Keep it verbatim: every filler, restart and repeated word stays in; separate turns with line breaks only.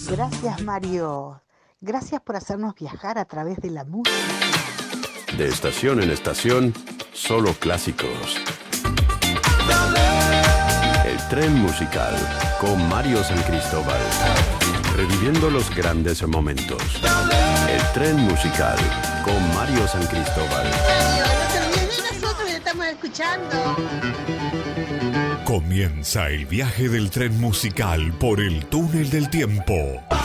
Gracias, Mario. Gracias por hacernos viajar a través de la música.
De estación en estación, solo clásicos. El tren musical con Mario San Cristóbal. Reviviendo los grandes momentos. El tren musical con Mario San Cristóbal.
No se olviden, nosotros le estamos escuchando.
Comienza el viaje del tren musical por el túnel del tiempo.